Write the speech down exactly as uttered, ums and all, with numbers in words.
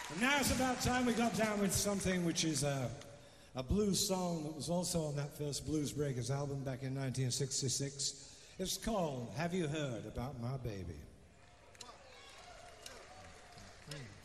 And now it's about time we got down with something which is a, a blues song that was also on that first Blues Breakers album back in nineteen sixty-six. It's called Have You Heard About My Baby? Mm.